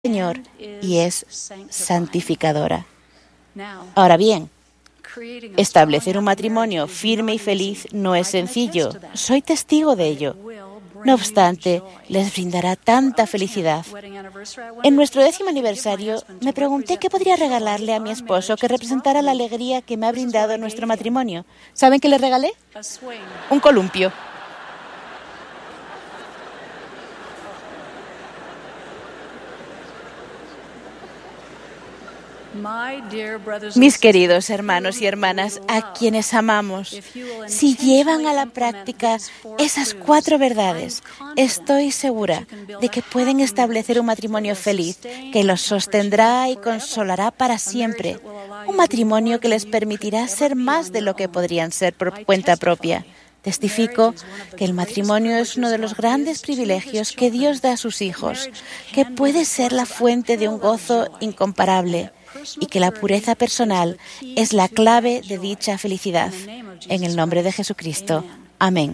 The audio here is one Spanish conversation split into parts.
Señor y es santificadora. Ahora bien, establecer un matrimonio firme y feliz no es sencillo. Soy testigo de ello. No obstante, les brindará tanta felicidad. En nuestro 10º aniversario, me pregunté qué podría regalarle a mi esposo que representara la alegría que me ha brindado nuestro matrimonio. ¿Saben qué le regalé? Un columpio. Mis queridos hermanos y hermanas, a quienes amamos, si llevan a la práctica esas 4 verdades, estoy segura de que pueden establecer un matrimonio feliz que los sostendrá y consolará para siempre. Un matrimonio que les permitirá ser más de lo que podrían ser por cuenta propia. Testifico que el matrimonio es uno de los grandes privilegios que Dios da a sus hijos, que puede ser la fuente de un gozo incomparable y que la pureza personal es la clave de dicha felicidad. En el nombre de Jesucristo. Amén.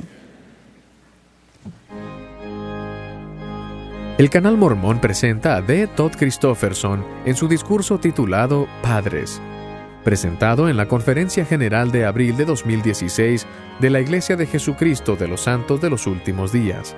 El Canal Mormón presenta a D. Todd Christofferson en su discurso titulado Padres, presentado en la Conferencia General de abril de 2016 de la Iglesia de Jesucristo de los Santos de los Últimos Días.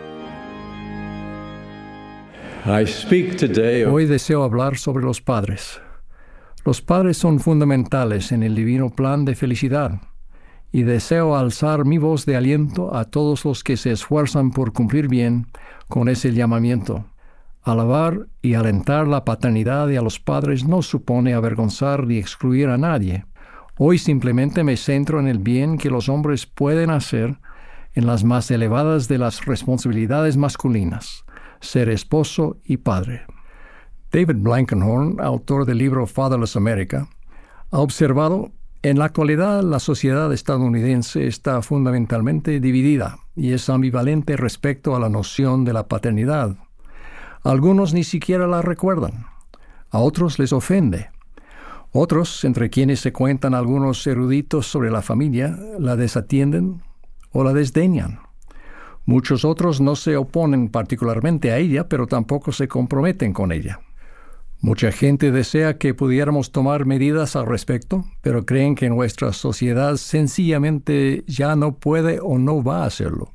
Hoy deseo hablar sobre los padres. Los padres son fundamentales en el divino plan de felicidad, y deseo alzar mi voz de aliento a todos los que se esfuerzan por cumplir bien con ese llamamiento. Alabar y alentar la paternidad y a los padres no supone avergonzar ni excluir a nadie. Hoy simplemente me centro en el bien que los hombres pueden hacer en las más elevadas de las responsabilidades masculinas, ser esposo y padre. David Blankenhorn, autor del libro Fatherless America, ha observado: en la actualidad la sociedad estadounidense está fundamentalmente dividida y es ambivalente respecto a la noción de la paternidad. Algunos ni siquiera la recuerdan, a otros les ofende. Otros, entre quienes se cuentan algunos eruditos sobre la familia, la desatienden o la desdeñan. Muchos otros no se oponen particularmente a ella, pero tampoco se comprometen con ella. Mucha gente desea que pudiéramos tomar medidas al respecto, pero creen que nuestra sociedad sencillamente ya no puede o no va a hacerlo.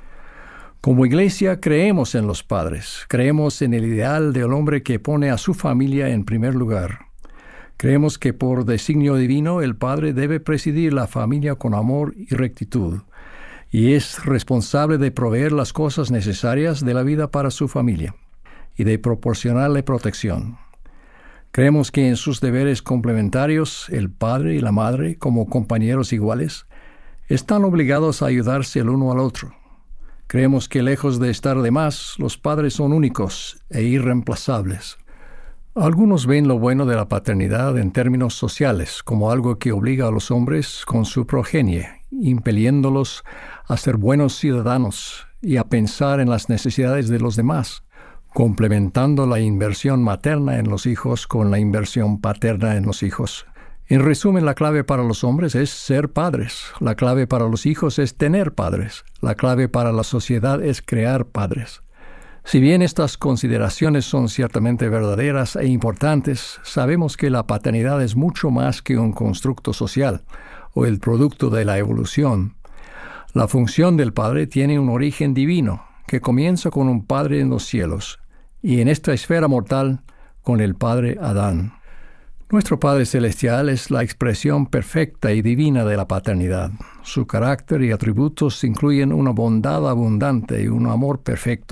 Como iglesia creemos en los padres, creemos en el ideal del hombre que pone a su familia en primer lugar. Creemos que por designio divino el padre debe presidir la familia con amor y rectitud, y es responsable de proveer las cosas necesarias de la vida para su familia y de proporcionarle protección. Creemos que en sus deberes complementarios, el padre y la madre, como compañeros iguales, están obligados a ayudarse el uno al otro. Creemos que lejos de estar de más, los padres son únicos e irreemplazables. Algunos ven lo bueno de la paternidad en términos sociales, como algo que obliga a los hombres con su progenie, impeliéndolos a ser buenos ciudadanos y a pensar en las necesidades de los demás, complementando la inversión materna en los hijos con la inversión paterna en los hijos. En resumen, la clave para los hombres es ser padres. La clave para los hijos es tener padres. La clave para la sociedad es crear padres. Si bien estas consideraciones son ciertamente verdaderas e importantes, sabemos que la paternidad es mucho más que un constructo social o el producto de la evolución. La función del padre tiene un origen divino que comienza con un padre en los cielos y en esta esfera mortal con el padre Adán. Nuestro Padre Celestial es la expresión perfecta y divina de la paternidad. Su carácter y atributos incluyen una bondad abundante y un amor perfecto.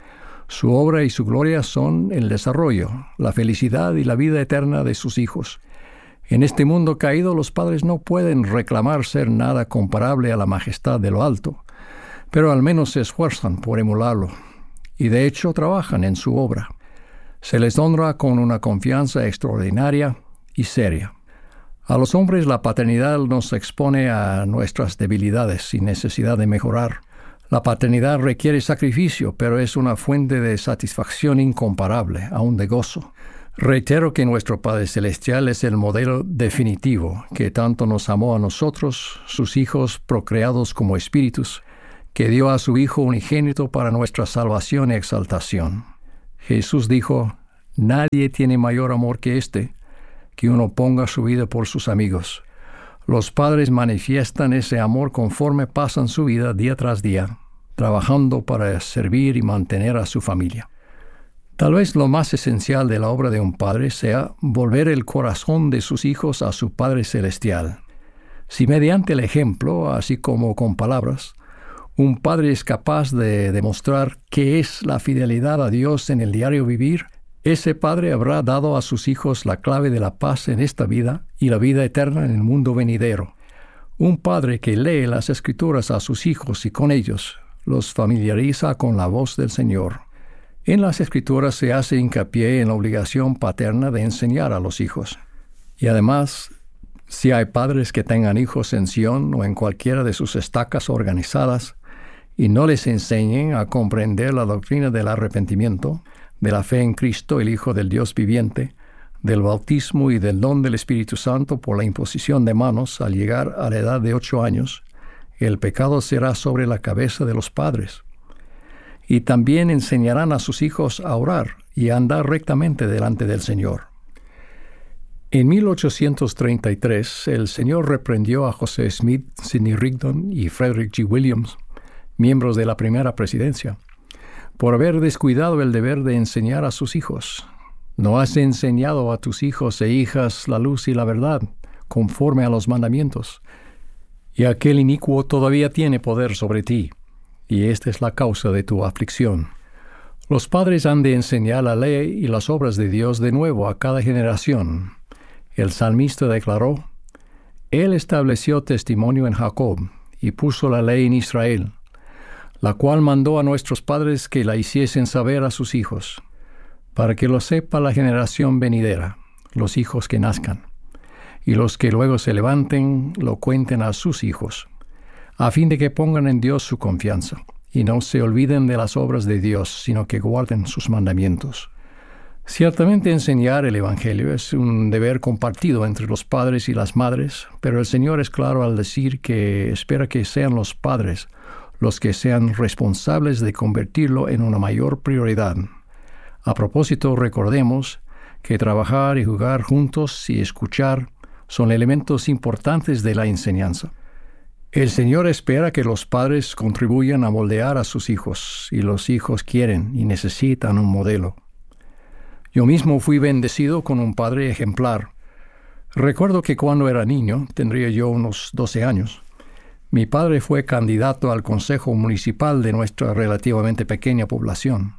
Su obra y su gloria son el desarrollo, la felicidad y la vida eterna de sus hijos. En este mundo caído, los padres no pueden reclamar ser nada comparable a la majestad de lo alto, pero al menos se esfuerzan por emularlo, y de hecho trabajan en su obra. Se les honra con una confianza extraordinaria y seria. A los hombres la paternidad nos expone a nuestras debilidades sin necesidad de mejorar. La paternidad requiere sacrificio, pero es una fuente de satisfacción incomparable, aún de gozo. Reitero que nuestro Padre Celestial es el modelo definitivo, que tanto nos amó a nosotros, sus hijos procreados como espíritus, que dio a su Hijo unigénito para nuestra salvación y exaltación. Jesús dijo: Nadie tiene mayor amor que este, que uno ponga su vida por sus amigos. Los padres manifiestan ese amor conforme pasan su vida día tras día, trabajando para servir y mantener a su familia. Tal vez lo más esencial de la obra de un padre sea volver el corazón de sus hijos a su Padre Celestial. Si mediante el ejemplo, así como con palabras, un padre es capaz de demostrar qué es la fidelidad a Dios en el diario vivir, ese padre habrá dado a sus hijos la clave de la paz en esta vida y la vida eterna en el mundo venidero. Un padre que lee las Escrituras a sus hijos y con ellos los familiariza con la voz del Señor. En las Escrituras se hace hincapié en la obligación paterna de enseñar a los hijos. Y además, si hay padres que tengan hijos en Sion o en cualquiera de sus estacas organizadas y no les enseñen a comprender la doctrina del arrepentimiento, de la fe en Cristo, el Hijo del Dios viviente, del bautismo y del don del Espíritu Santo por la imposición de manos al llegar a la edad de 8 años, el pecado será sobre la cabeza de los padres. Y también enseñarán a sus hijos a orar y a andar rectamente delante del Señor. En 1833, el Señor reprendió a José Smith, Sidney Rigdon y Frederick G. Williams, miembros de la primera presidencia, por haber descuidado el deber de enseñar a sus hijos. ¿No has enseñado a tus hijos e hijas la luz y la verdad, conforme a los mandamientos? Y aquel inicuo todavía tiene poder sobre ti, y esta es la causa de tu aflicción. Los padres han de enseñar la ley y las obras de Dios de nuevo a cada generación. El salmista declaró: Él estableció testimonio en Jacob y puso la ley en Israel, la cual mandó a nuestros padres que la hiciesen saber a sus hijos, para que lo sepa la generación venidera, los hijos que nazcan, y los que luego se levanten lo cuenten a sus hijos, a fin de que pongan en Dios su confianza, y no se olviden de las obras de Dios, sino que guarden sus mandamientos. Ciertamente enseñar el Evangelio es un deber compartido entre los padres y las madres, pero el Señor es claro al decir que espera que sean los padres los que sean responsables de convertirlo en una mayor prioridad. A propósito, recordemos que trabajar y jugar juntos y escuchar son elementos importantes de la enseñanza. El Señor espera que los padres contribuyan a moldear a sus hijos, y los hijos quieren y necesitan un modelo. Yo mismo fui bendecido con un padre ejemplar. Recuerdo que cuando era niño, tendría yo unos 12 años, mi padre fue candidato al consejo municipal de nuestra relativamente pequeña población.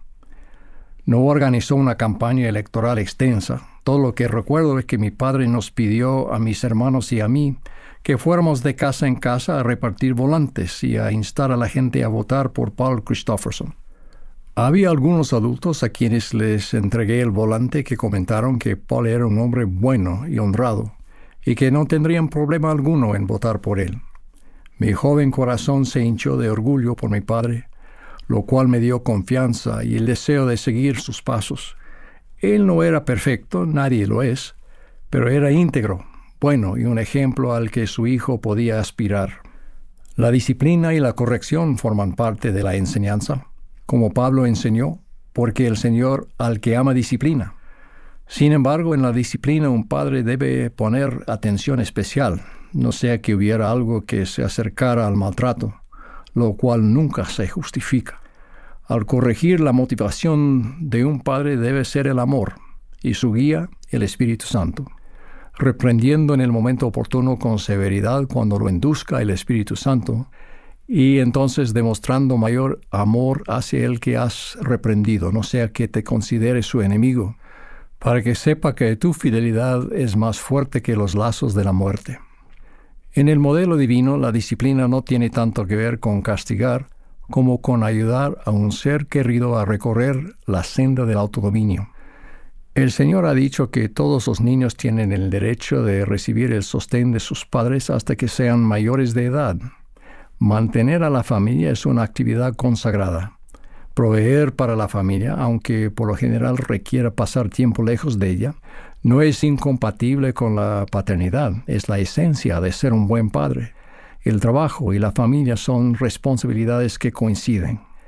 No organizó una campaña electoral extensa. Todo lo que recuerdo es que mi padre nos pidió a mis hermanos y a mí que fuéramos de casa en casa a repartir volantes y a instar a la gente a votar por Paul Christopherson. Había algunos adultos a quienes les entregué el volante que comentaron que Paul era un hombre bueno y honrado y que no tendrían problema alguno en votar por él. Mi joven corazón se hinchó de orgullo por mi padre, lo cual me dio confianza y el deseo de seguir sus pasos. Él no era perfecto, nadie lo es, pero era íntegro, bueno y un ejemplo al que su hijo podía aspirar. La disciplina y la corrección forman parte de la enseñanza, como Pablo enseñó, porque el Señor al que ama disciplina. Sin embargo, en la disciplina un padre debe poner atención especial, no sea que hubiera algo que se acercara al maltrato, lo cual nunca se justifica. Al corregir, la motivación de un padre debe ser el amor, y su guía, el Espíritu Santo, reprendiendo en el momento oportuno con severidad cuando lo induzca el Espíritu Santo, y entonces demostrando mayor amor hacia el que has reprendido, no sea que te considere su enemigo, para que sepa que tu fidelidad es más fuerte que los lazos de la muerte. En el modelo divino, la disciplina no tiene tanto que ver con castigar como con ayudar a un ser querido a recorrer la senda del autodominio. El Señor ha dicho que todos los niños tienen el derecho de recibir el sostén de sus padres hasta que sean mayores de edad. Mantener a la familia es una actividad consagrada. Proveer para la familia, aunque por lo general requiera pasar tiempo lejos de ella, no es incompatible con la paternidad, es la esencia de ser un buen padre. El trabajo y la familia son responsabilidades que coinciden.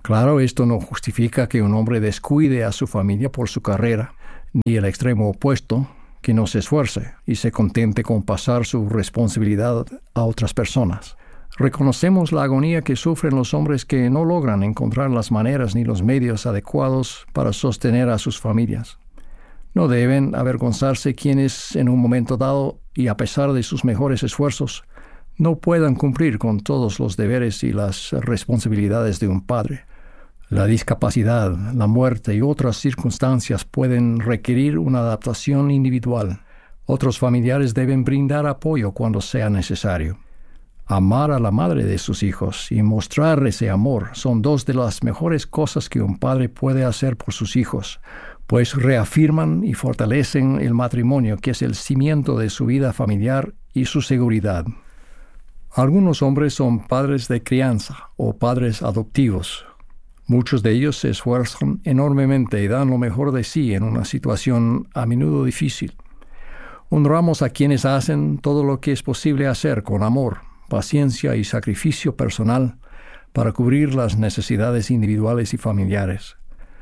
Claro, esto no justifica que un hombre descuide a su familia por su carrera, ni el extremo opuesto, que no se esfuerce y se contente con pasar su responsabilidad a otras personas. Reconocemos la agonía que sufren los hombres que no logran encontrar las maneras ni los medios adecuados para sostener a sus familias. No deben avergonzarse quienes en un momento dado y a pesar de sus mejores esfuerzos no puedan cumplir con todos los deberes y las responsabilidades de un padre. La discapacidad, la muerte y otras circunstancias pueden requerir una adaptación individual. Otros familiares deben brindar apoyo cuando sea necesario. Amar a la madre de sus hijos y mostrar ese amor son dos de las mejores cosas que un padre puede hacer por sus hijos, pues reafirman y fortalecen el matrimonio, que es el cimiento de su vida familiar y su seguridad. Algunos hombres son padres de crianza o padres adoptivos. Muchos de ellos se esfuerzan enormemente y dan lo mejor de sí en una situación a menudo difícil. Honramos a quienes hacen todo lo que es posible hacer con amor, paciencia y sacrificio personal para cubrir las necesidades individuales y familiares.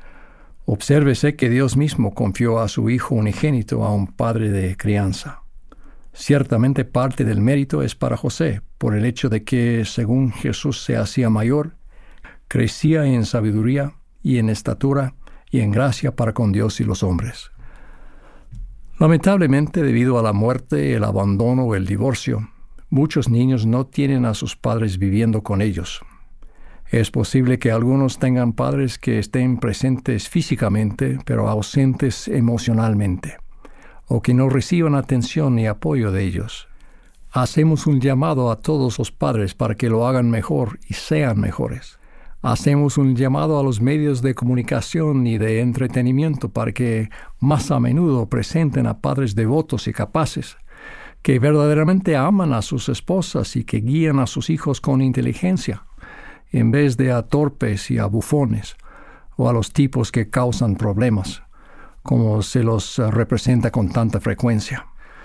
Obsérvese que Dios mismo confió a su Hijo unigénito a un padre de crianza. Ciertamente parte del mérito es para José, por el hecho de que, según Jesús se hacía mayor, crecía en sabiduría y en estatura y en gracia para con Dios y los hombres. Lamentablemente, debido a la muerte, el abandono o el divorcio, muchos niños no tienen a sus padres viviendo con ellos. Es posible que algunos tengan padres que estén presentes físicamente, pero ausentes emocionalmente, o que no reciban atención ni apoyo de ellos. Hacemos un llamado a todos los padres para que lo hagan mejor y sean mejores. Hacemos un llamado a los medios de comunicación y de entretenimiento para que más a menudo presenten a padres devotos y capaces, que verdaderamente aman a sus esposas y que guían a sus hijos con inteligencia, en vez de a torpes y a bufones, o a los tipos que causan problemas, como se los representa con tanta frecuencia.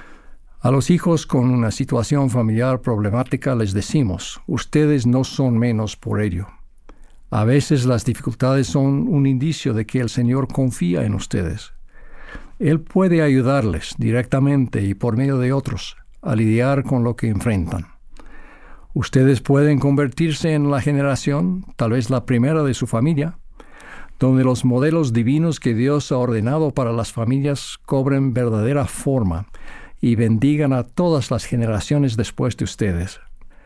A los hijos con una situación familiar problemática les decimos: ustedes no son menos por ello. A veces las dificultades son un indicio de que el Señor confía en ustedes. Él puede ayudarles directamente y por medio de otros a lidiar con lo que enfrentan. Ustedes pueden convertirse en la generación, tal vez la primera de su familia, donde los modelos divinos que Dios ha ordenado para las familias cobren verdadera forma y bendigan a todas las generaciones después de ustedes.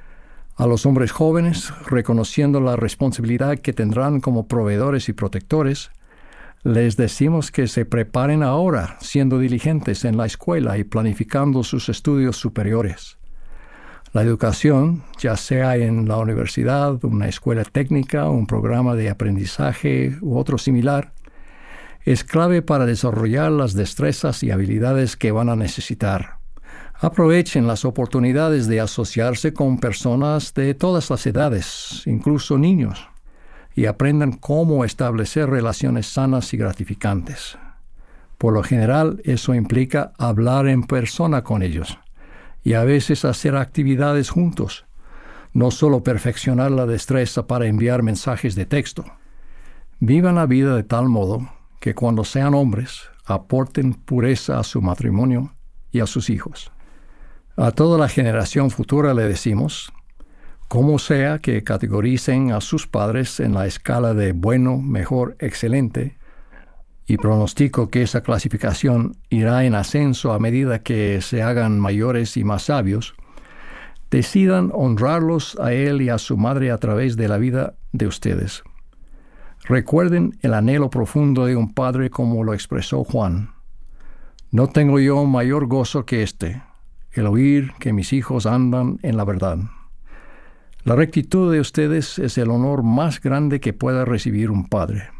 A los hombres jóvenes, reconociendo la responsabilidad que tendrán como proveedores y protectores, les decimos que se preparen ahora, siendo diligentes en la escuela y planificando sus estudios superiores. La educación, ya sea en la universidad, una escuela técnica, un programa de aprendizaje u otro similar, es clave para desarrollar las destrezas y habilidades que van a necesitar. Aprovechen las oportunidades de asociarse con personas de todas las edades, incluso niños, y aprendan cómo establecer relaciones sanas y gratificantes. Por lo general, eso implica hablar en persona con ellos y a veces hacer actividades juntos, no solo perfeccionar la destreza para enviar mensajes de texto. Vivan la vida de tal modo que cuando sean hombres aporten pureza a su matrimonio y a sus hijos. A toda la generación futura le decimos: como sea que categoricen a sus padres en la escala de bueno, mejor, excelente, y pronostico que esa clasificación irá en ascenso a medida que se hagan mayores y más sabios, decidan honrarlos a él y a su madre a través de la vida de ustedes. Recuerden el anhelo profundo de un padre como lo expresó Juan: no tengo yo mayor gozo que este, el oír que mis hijos andan en la verdad. La rectitud de ustedes es el honor más grande que pueda recibir un padre.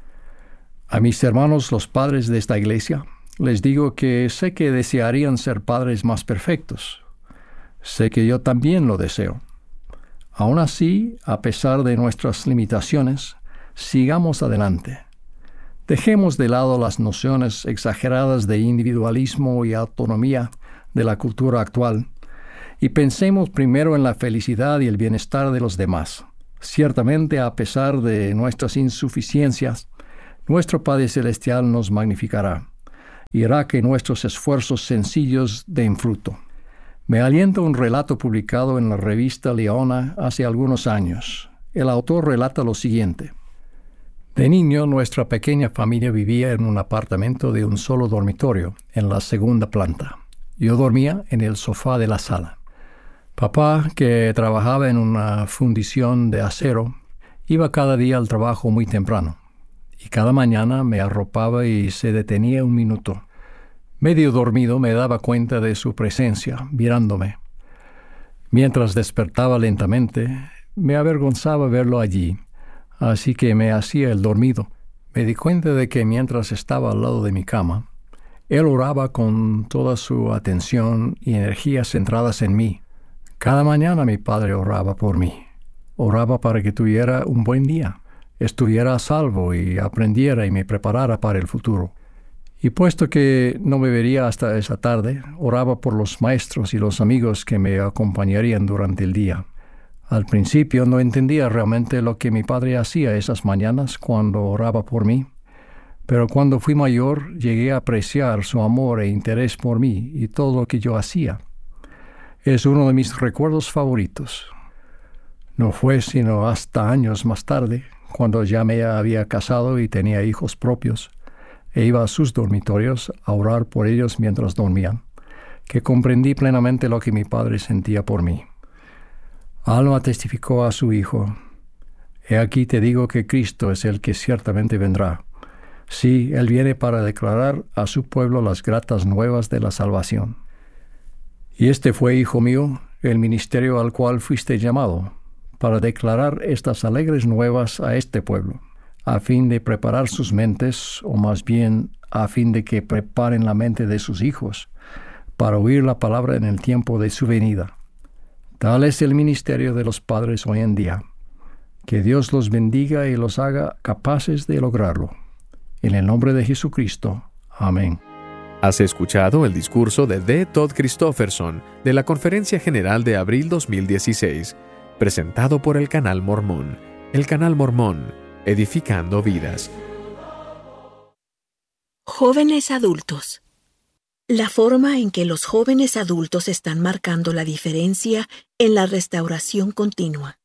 A mis hermanos, los padres de esta iglesia, les digo que sé que desearían ser padres más perfectos. Sé que yo también lo deseo. Aún así, a pesar de nuestras limitaciones, sigamos adelante. Dejemos de lado las nociones exageradas de individualismo y autonomía de la cultura actual y pensemos primero en la felicidad y el bienestar de los demás, Ciertamente, a pesar de nuestras insuficiencias, nuestro Padre Celestial nos magnificará y hará que nuestros esfuerzos sencillos den fruto. Me alienta un relato publicado en la revista Leona hace algunos años. El autor relata lo siguiente. De niño, nuestra pequeña familia vivía en un apartamento de un solo dormitorio, en la segunda planta. Yo dormía en el sofá de la sala. Papá, que trabajaba en una fundición de acero, iba cada día al trabajo muy temprano, y cada mañana me arropaba y se detenía un minuto. Medio dormido me daba cuenta de su presencia, mirándome. Mientras despertaba lentamente, me avergonzaba verlo allí, así que me hacía el dormido. Me di cuenta de que mientras estaba al lado de mi cama, él oraba con toda su atención y energía centradas en mí. Cada mañana mi padre oraba por mí. Oraba para que tuviera un buen día, estuviera a salvo y aprendiera y me preparara para el futuro. Y puesto que no me vería hasta esa tarde, oraba por los maestros y los amigos que me acompañarían durante el día. Al principio no entendía realmente lo que mi padre hacía esas mañanas cuando oraba por mí, pero cuando fui mayor llegué a apreciar su amor e interés por mí y todo lo que yo hacía. Es uno de mis recuerdos favoritos. No fue sino hasta años más tarde, cuando ya me había casado y tenía hijos propios, e iba a sus dormitorios a orar por ellos mientras dormían, que comprendí plenamente lo que mi padre sentía por mí. Alma testificó a su hijo: «He aquí te digo que Cristo es el que ciertamente vendrá. Sí, Él viene para declarar a su pueblo las gratas nuevas de la salvación». Y este fue, hijo mío, el ministerio al cual fuiste llamado, para declarar estas alegres nuevas a este pueblo, a fin de preparar sus mentes, o más bien a fin de que preparen la mente de sus hijos, para oír la palabra en el tiempo de su venida. Tal es el ministerio de los padres hoy en día. Que Dios los bendiga y los haga capaces de lograrlo. En el nombre de Jesucristo. Amén. Has escuchado el discurso de D. Todd Christofferson de la Conferencia General de abril 2016, presentado por el Canal Mormón. El Canal Mormón, edificando vidas. Jóvenes adultos. La forma en que los jóvenes adultos están marcando la diferencia en la restauración continua.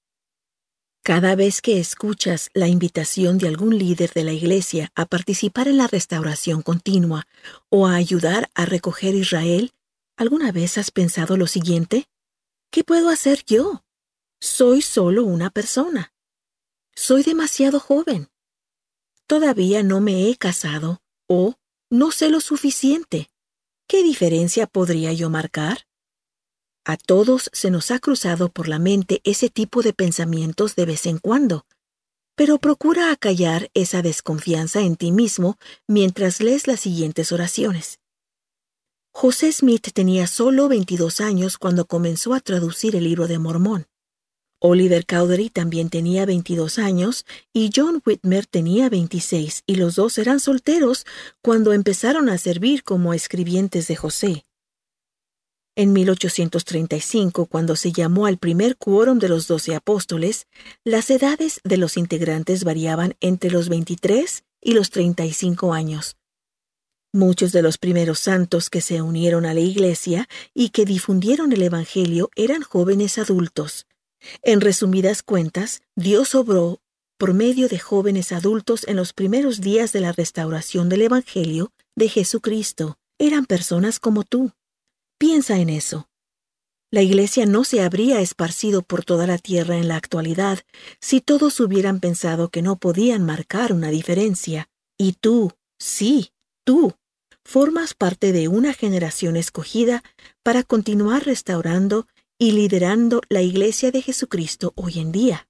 Cada vez que escuchas la invitación de algún líder de la iglesia a participar en la restauración continua o a ayudar a recoger Israel, ¿alguna vez has pensado lo siguiente? ¿Qué puedo hacer yo? Soy solo una persona. Soy demasiado joven. Todavía no me he casado o no sé lo suficiente. ¿Qué diferencia podría yo marcar? A todos se nos ha cruzado por la mente ese tipo de pensamientos de vez en cuando, pero procura acallar esa desconfianza en ti mismo mientras lees las siguientes oraciones. José Smith tenía solo 22 años cuando comenzó a traducir el Libro de Mormón. Oliver Cowdery también tenía 22 años y John Whitmer tenía 26, y los dos eran solteros cuando empezaron a servir como escribientes de José. En 1835, cuando se llamó al primer quórum de los 12 apóstoles, las edades de los integrantes variaban entre los 23 y los 35 años. Muchos de los primeros santos que se unieron a la iglesia y que difundieron el Evangelio eran jóvenes adultos. En resumidas cuentas, Dios obró por medio de jóvenes adultos en los primeros días de la restauración del Evangelio de Jesucristo. Eran personas como tú. Piensa en eso. La iglesia no se habría esparcido por toda la tierra en la actualidad si todos hubieran pensado que no podían marcar una diferencia. Y tú, sí, tú, formas parte de una generación escogida para continuar restaurando y liderando la iglesia de Jesucristo hoy en día.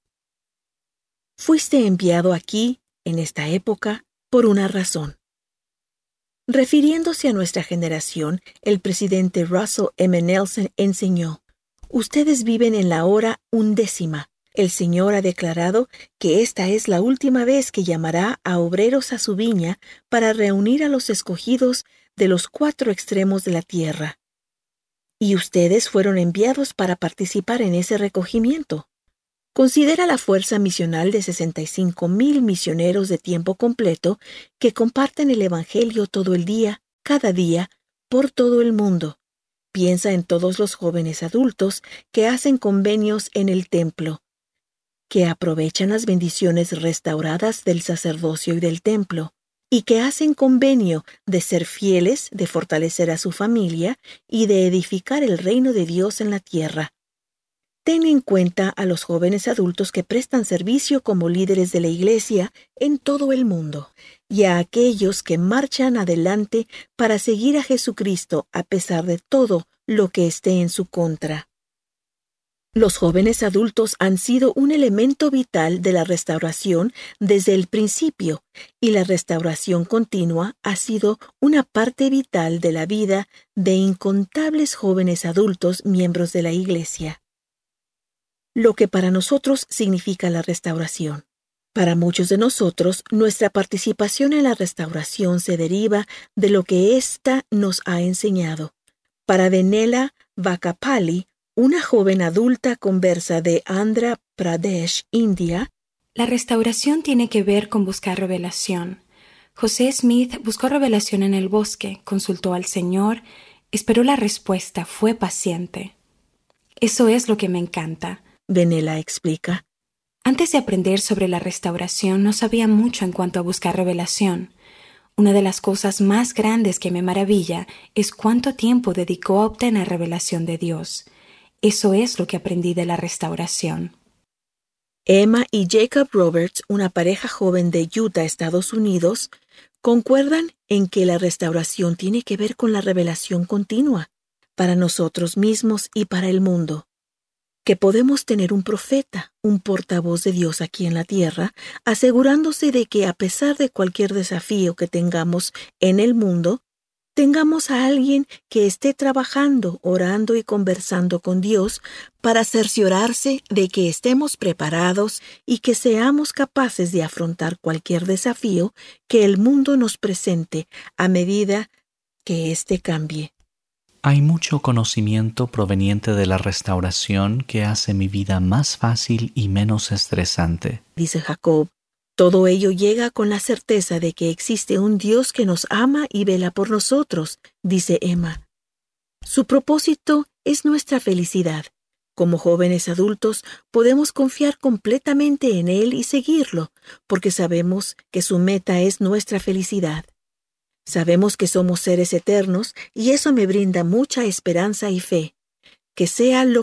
Fuiste enviado aquí, en esta época, por una razón. Refiriéndose a nuestra generación, el presidente Russell M. Nelson enseñó: «Ustedes viven en la hora 11. El Señor ha declarado que esta es la última vez que llamará a obreros a su viña para reunir a los escogidos de los 4 extremos de la tierra. Y ustedes fueron enviados para participar en ese recogimiento. Considera la fuerza misional de 65,000 misioneros de tiempo completo que comparten el Evangelio todo el día, cada día, por todo el mundo. Piensa en todos los jóvenes adultos que hacen convenios en el templo, que aprovechan las bendiciones restauradas del sacerdocio y del templo, y que hacen convenio de ser fieles, de fortalecer a su familia y de edificar el reino de Dios en la tierra. Ten en cuenta a los jóvenes adultos que prestan servicio como líderes de la Iglesia en todo el mundo, y a aquellos que marchan adelante para seguir a Jesucristo a pesar de todo lo que esté en su contra. Los jóvenes adultos han sido un elemento vital de la restauración desde el principio, y la restauración continua ha sido una parte vital de la vida de incontables jóvenes adultos miembros de la Iglesia. Lo que para nosotros significa la restauración. Para muchos de nosotros, nuestra participación en la restauración se deriva de lo que ésta nos ha enseñado. Para Venela Vakapali, una joven adulta conversa de Andhra Pradesh, India, la restauración tiene que ver con buscar revelación. José Smith buscó revelación en el bosque, consultó al Señor, esperó la respuesta, fue paciente. Eso es lo que me encanta. Venela explica. Antes de aprender sobre la restauración no sabía mucho en cuanto a buscar revelación. Una de las cosas más grandes que me maravilla es cuánto tiempo dedicó a obtener revelación de Dios. Eso es lo que aprendí de la restauración. Emma y Jacob Roberts, una pareja joven de Utah, Estados Unidos, concuerdan en que la restauración tiene que ver con la revelación continua, para nosotros mismos y para el mundo. Que podemos tener un profeta, un portavoz de Dios aquí en la tierra, asegurándose de que a pesar de cualquier desafío que tengamos en el mundo, tengamos a alguien que esté trabajando, orando y conversando con Dios para cerciorarse de que estemos preparados y que seamos capaces de afrontar cualquier desafío que el mundo nos presente a medida que éste cambie. Hay mucho conocimiento proveniente de la restauración que hace mi vida más fácil y menos estresante, dice Jacob. Todo ello llega con la certeza de que existe un Dios que nos ama y vela por nosotros, dice Emma. Su propósito es nuestra felicidad. Como jóvenes adultos podemos confiar completamente en Él y seguirlo, porque sabemos que su meta es nuestra felicidad. Sabemos que somos seres eternos y eso me brinda mucha esperanza y fe. Que sea lo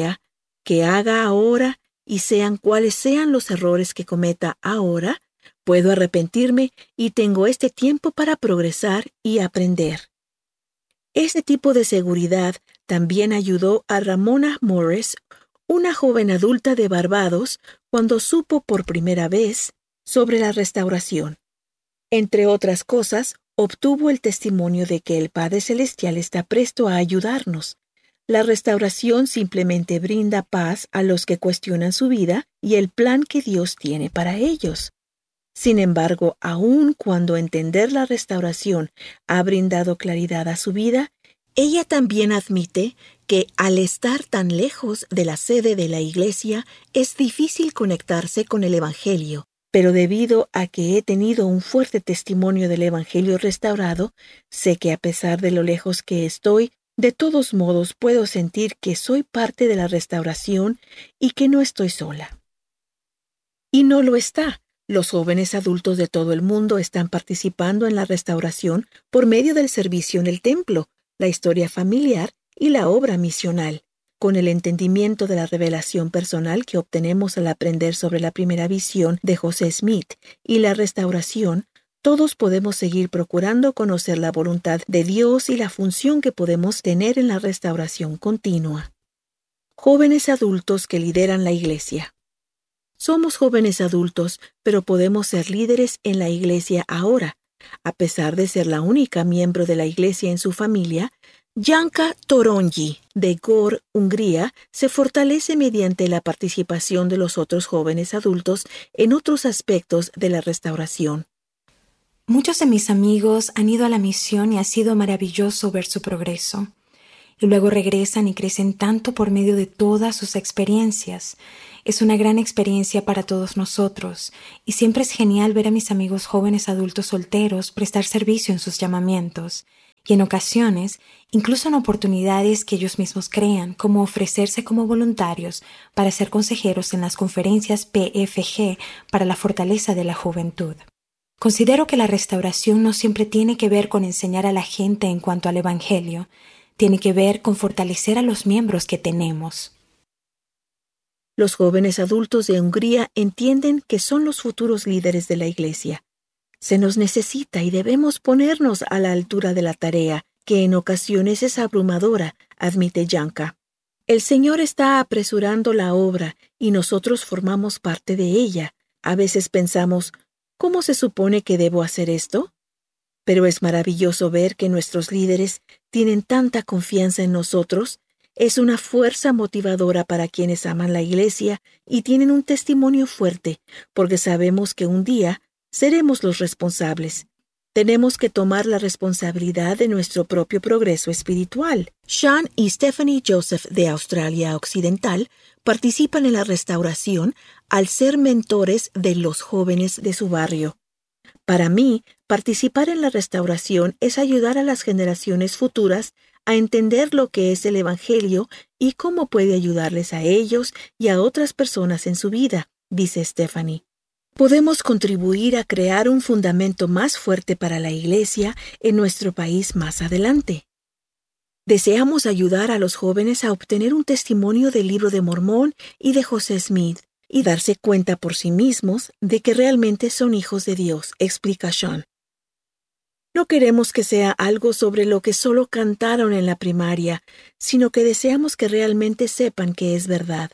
que haga ahora y sean cuales sean los errores que cometa ahora, puedo arrepentirme y tengo este tiempo para progresar y aprender. Este tipo de seguridad también ayudó a Ramona Morris, una joven adulta de Barbados, cuando supo por primera vez sobre la restauración. Entre otras cosas, obtuvo el testimonio de que el Padre Celestial está presto a ayudarnos. La restauración simplemente brinda paz a los que cuestionan su vida y el plan que Dios tiene para ellos. Sin embargo, aun cuando entender la restauración ha brindado claridad a su vida, ella también admite que al estar tan lejos de la sede de la Iglesia es difícil conectarse con el Evangelio. Pero debido a que he tenido un fuerte testimonio del Evangelio restaurado, sé que a pesar de lo lejos que estoy, de todos modos puedo sentir que soy parte de la restauración y que no estoy sola. Y no lo está. Los jóvenes adultos de todo el mundo están participando en la restauración por medio del servicio en el templo, la historia familiar y la obra misional. Con el entendimiento de la revelación personal que obtenemos al aprender sobre la primera visión de José Smith y la restauración, todos podemos seguir procurando conocer la voluntad de Dios y la función que podemos tener en la restauración continua. Jóvenes adultos que lideran la Iglesia. Somos jóvenes adultos, pero podemos ser líderes en la Iglesia ahora. A pesar de ser la única miembro de la Iglesia en su familia, Janka Toronyi, de Gór, Hungría, se fortalece mediante la participación de los otros jóvenes adultos en otros aspectos de la restauración. Muchos de mis amigos han ido a la misión y ha sido maravilloso ver su progreso. y luego regresan y crecen tanto por medio de todas sus experiencias. Es una gran experiencia para todos nosotros y siempre es genial ver a mis amigos jóvenes adultos solteros prestar servicio en sus llamamientos y en ocasiones, incluso en oportunidades que ellos mismos crean, como ofrecerse como voluntarios para ser consejeros en las conferencias PFG para la fortaleza de la juventud. Considero que la restauración no siempre tiene que ver con enseñar a la gente en cuanto al Evangelio, tiene que ver con fortalecer a los miembros que tenemos. Los jóvenes adultos de Hungría entienden que son los futuros líderes de la Iglesia. Se nos necesita y debemos ponernos a la altura de la tarea, que en ocasiones es abrumadora, admite Janka. El Señor está apresurando la obra y nosotros formamos parte de ella. A veces pensamos, ¿cómo se supone que debo hacer esto? Pero es maravilloso ver que nuestros líderes tienen tanta confianza en nosotros. Es una fuerza motivadora para quienes aman la Iglesia y tienen un testimonio fuerte, porque sabemos que un día seremos los responsables. Tenemos que tomar la responsabilidad de nuestro propio progreso espiritual. Sean y Stephanie Joseph de Australia Occidental participan en la restauración al ser mentores de los jóvenes de su barrio. Para mí, participar en la restauración es ayudar a las generaciones futuras a entender lo que es el Evangelio y cómo puede ayudarles a ellos y a otras personas en su vida, dice Stephanie. Podemos contribuir a crear un fundamento más fuerte para la Iglesia en nuestro país más adelante. Deseamos ayudar a los jóvenes a obtener un testimonio del Libro de Mormón y de José Smith y darse cuenta por sí mismos de que realmente son hijos de Dios, explica Sean. No queremos que sea algo sobre lo que solo cantaron en la primaria, sino que deseamos que realmente sepan que es verdad.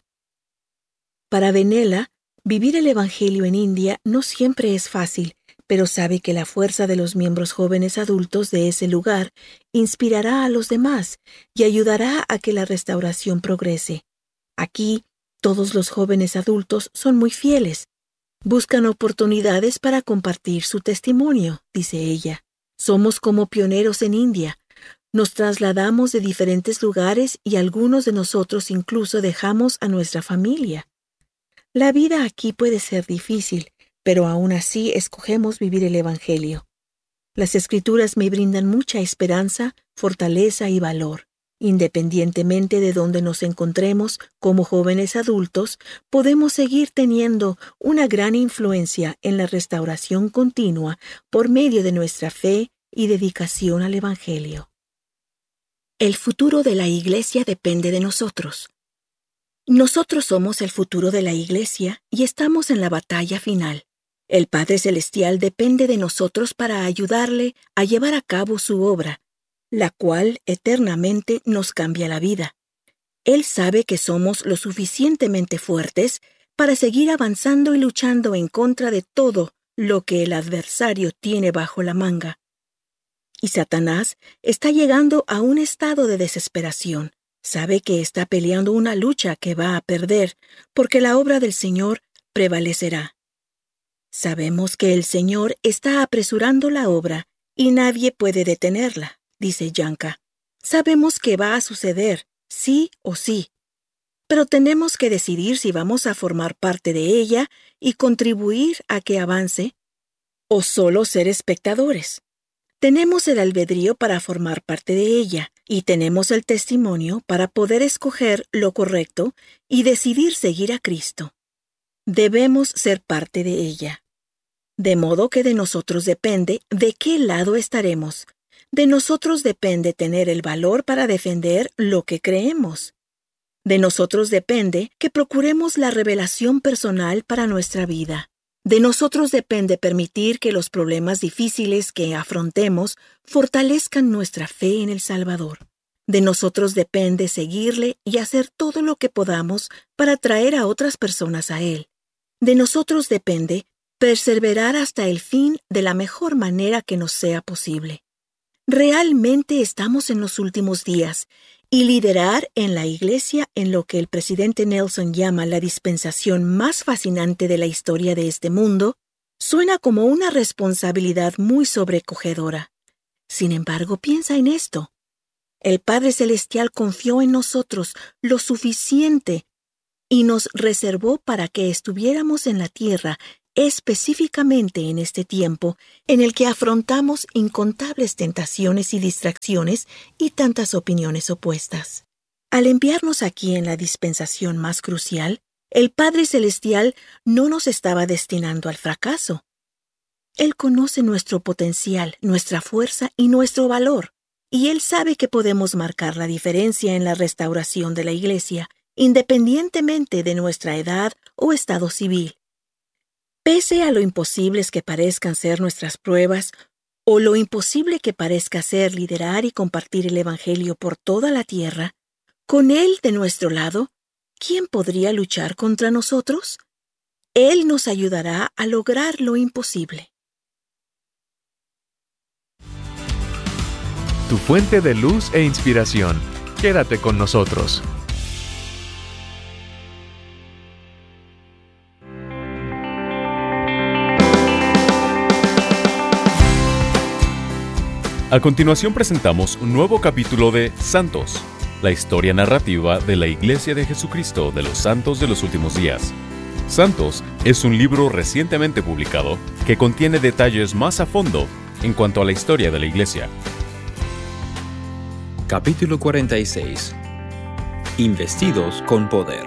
Para Venela, vivir el Evangelio en India no siempre es fácil, pero sabe que la fuerza de los miembros jóvenes adultos de ese lugar inspirará a los demás y ayudará a que la restauración progrese. Aquí, todos los jóvenes adultos son muy fieles. Buscan oportunidades para compartir su testimonio, dice ella. Somos como pioneros en India. Nos trasladamos de diferentes lugares y algunos de nosotros incluso dejamos a nuestra familia. La vida aquí puede ser difícil, pero aún así escogemos vivir el Evangelio. Las Escrituras me brindan mucha esperanza, fortaleza y valor. Independientemente de donde nos encontremos como jóvenes adultos, podemos seguir teniendo una gran influencia en la restauración continua por medio de nuestra fe y dedicación al Evangelio. El futuro de la Iglesia depende de nosotros. Nosotros somos el futuro de la Iglesia y estamos en la batalla final. El Padre Celestial depende de nosotros para ayudarle a llevar a cabo su obra, la cual eternamente nos cambia la vida. Él sabe que somos lo suficientemente fuertes para seguir avanzando y luchando en contra de todo lo que el adversario tiene bajo la manga. Y Satanás está llegando a un estado de desesperación. Sabe que está peleando una lucha que va a perder, porque la obra del Señor prevalecerá. Sabemos que el Señor está apresurando la obra y nadie puede detenerla, dice Janka. Sabemos que va a suceder, sí o sí, pero tenemos que decidir si vamos a formar parte de ella y contribuir a que avance, o solo ser espectadores. Tenemos el albedrío para formar parte de ella y tenemos el testimonio para poder escoger lo correcto y decidir seguir a Cristo. Debemos ser parte de ella. De modo que de nosotros depende de qué lado estaremos. De nosotros depende tener el valor para defender lo que creemos. De nosotros depende que procuremos la revelación personal para nuestra vida. De nosotros depende permitir que los problemas difíciles que afrontemos fortalezcan nuestra fe en el Salvador. De nosotros depende seguirle y hacer todo lo que podamos para traer a otras personas a Él. De nosotros depende perseverar hasta el fin de la mejor manera que nos sea posible. Realmente estamos en los últimos días y liderar en la Iglesia en lo que el presidente Nelson llama la dispensación más fascinante de la historia de este mundo, suena como una responsabilidad muy sobrecogedora. Sin embargo, piensa en esto. El Padre Celestial confió en nosotros lo suficiente y nos reservó para que estuviéramos en la tierra específicamente en este tiempo en el que afrontamos incontables tentaciones y distracciones y tantas opiniones opuestas. Al enviarnos aquí en la dispensación más crucial, el Padre Celestial no nos estaba destinando al fracaso. Él conoce nuestro potencial, nuestra fuerza y nuestro valor, y Él sabe que podemos marcar la diferencia en la restauración de la Iglesia, independientemente de nuestra edad o estado civil. Pese a lo imposibles que parezcan ser nuestras pruebas, o lo imposible que parezca ser liderar y compartir el Evangelio por toda la tierra, con Él de nuestro lado, ¿quién podría luchar contra nosotros? Él nos ayudará a lograr lo imposible. Tu fuente de luz e inspiración. Quédate con nosotros. A continuación presentamos un nuevo capítulo de Santos, la historia narrativa de la Iglesia de Jesucristo de los Santos de los Últimos Días. Santos es un libro recientemente publicado que contiene detalles más a fondo en cuanto a la historia de la Iglesia. Capítulo 46. Investidos con poder.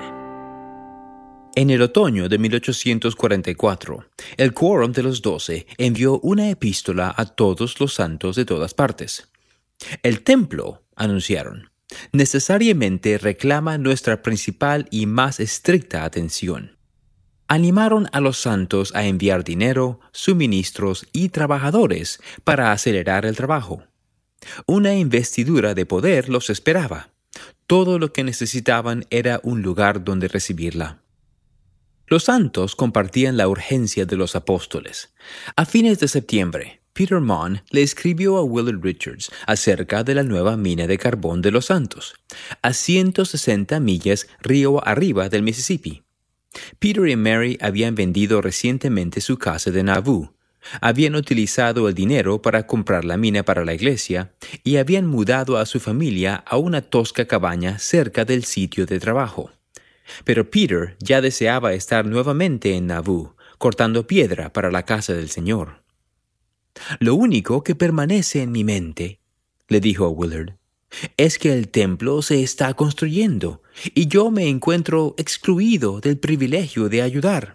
En el otoño de 1844, el Quórum de los 12 envió una epístola a todos los santos de todas partes. El templo, anunciaron, necesariamente reclama nuestra principal y más estricta atención. Animaron a los santos a enviar dinero, suministros y trabajadores para acelerar el trabajo. Una investidura de poder los esperaba. Todo lo que necesitaban era un lugar donde recibirla. Los santos compartían la urgencia de los apóstoles. A fines de septiembre, Peter Mon le escribió a Willard Richards acerca de la nueva mina de carbón de los santos, a 160 millas río arriba del Mississippi. Peter y Mary habían vendido recientemente su casa de Nauvoo, habían utilizado el dinero para comprar la mina para la iglesia y habían mudado a su familia a una tosca cabaña cerca del sitio de trabajo. Pero Peter ya deseaba estar nuevamente en Nauvoo, cortando piedra para la casa del Señor. «Lo único que permanece en mi mente», le dijo a Willard, «es que el templo se está construyendo y yo me encuentro excluido del privilegio de ayudar».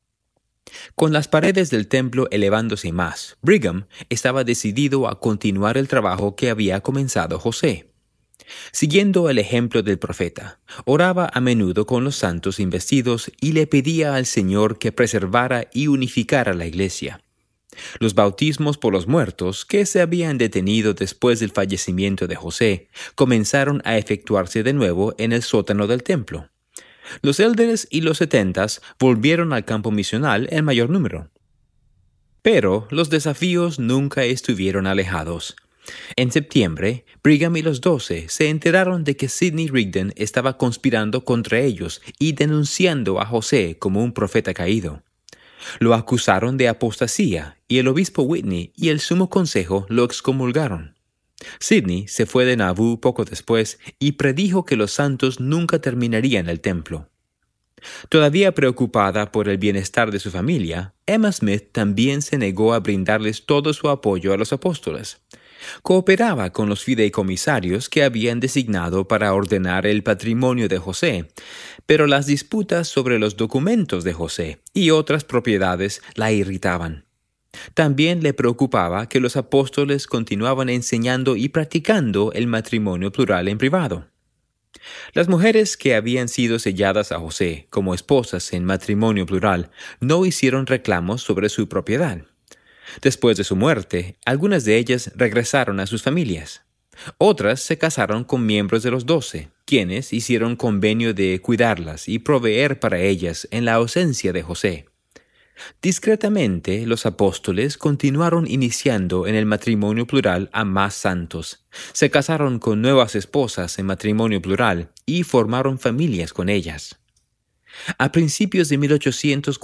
Con las paredes del templo elevándose más, Brigham estaba decidido a continuar el trabajo que había comenzado José. Siguiendo el ejemplo del profeta, oraba a menudo con los santos investidos y le pedía al Señor que preservara y unificara la iglesia. Los bautismos por los muertos, que se habían detenido después del fallecimiento de José, comenzaron a efectuarse de nuevo en el sótano del templo. Los élderes y los 70 volvieron al campo misional en mayor número. Pero los desafíos nunca estuvieron alejados. En septiembre, Brigham y los 12 se enteraron de que Sidney Rigdon estaba conspirando contra ellos y denunciando a José como un profeta caído. Lo acusaron de apostasía y el obispo Whitney y el sumo consejo lo excomulgaron. Sidney se fue de Nauvoo poco después y predijo que los santos nunca terminarían el templo. Todavía preocupada por el bienestar de su familia, Emma Smith también se negó a brindarles todo su apoyo a los apóstoles. Cooperaba con los fideicomisarios que habían designado para ordenar el patrimonio de José, pero las disputas sobre los documentos de José y otras propiedades la irritaban. También le preocupaba que los apóstoles continuaban enseñando y practicando el matrimonio plural en privado. Las mujeres que habían sido selladas a José como esposas en matrimonio plural no hicieron reclamos sobre su propiedad. Después de su muerte, algunas de ellas regresaron a sus familias. Otras se casaron con miembros de los 12, quienes hicieron convenio de cuidarlas y proveer para ellas en la ausencia de José. Discretamente, los apóstoles continuaron iniciando en el matrimonio plural a más santos. Se casaron con nuevas esposas en matrimonio plural y formaron familias con ellas. A principios de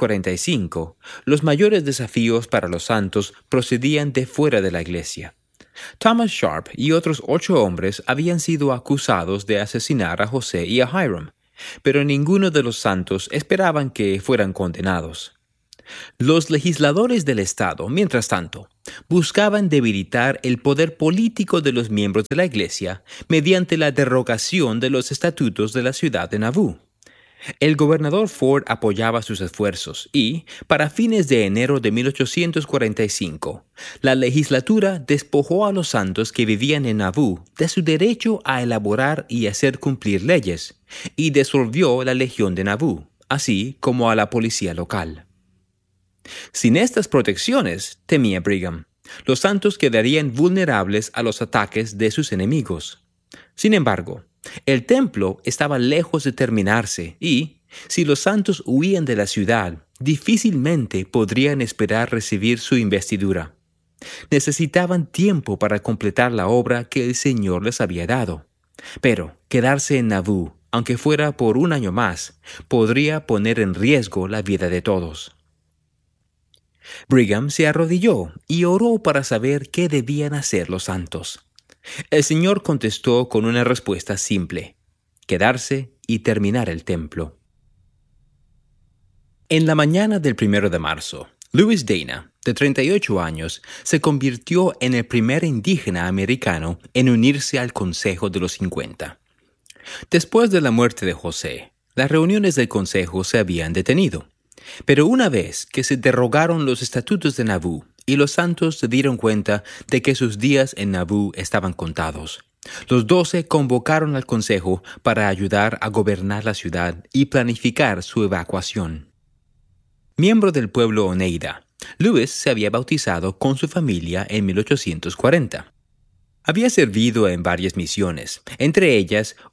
1845, los mayores desafíos para los santos procedían de fuera de la iglesia. Thomas Sharp y otros 8 hombres habían sido acusados de asesinar a José y a Hiram, pero ninguno de los santos esperaban que fueran condenados. Los legisladores del Estado, mientras tanto, buscaban debilitar el poder político de los miembros de la Iglesia mediante la derogación de los estatutos de la ciudad de Nauvoo. El gobernador Ford apoyaba sus esfuerzos y, para fines de enero de 1845, la legislatura despojó a los santos que vivían en Nauvoo de su derecho a elaborar y hacer cumplir leyes, y disolvió la Legión de Nauvoo, así como a la policía local. Sin estas protecciones, temía Brigham, los santos quedarían vulnerables a los ataques de sus enemigos. Sin embargo, el templo estaba lejos de terminarse y, si los santos huían de la ciudad, difícilmente podrían esperar recibir su investidura. Necesitaban tiempo para completar la obra que el Señor les había dado. Pero quedarse en Nauvoo, aunque fuera por un año más, podría poner en riesgo la vida de todos. Brigham se arrodilló y oró para saber qué debían hacer los santos. El Señor contestó con una respuesta simple: quedarse y terminar el templo. En la mañana del 1 de marzo, Louis Dana, de 38 años, se convirtió en el primer indígena americano en unirse al Consejo de los 50. Después de la muerte de José, las reuniones del Consejo se habían detenido. Pero una vez que se derogaron los estatutos de Nauvoo y los santos se dieron cuenta de que sus días en Nauvoo estaban contados, los 12 convocaron al consejo para ayudar a gobernar la ciudad y planificar su evacuación. Miembro del pueblo Oneida, Louis se había bautizado con su familia en 1840. Había servido en varias misiones, entre ellas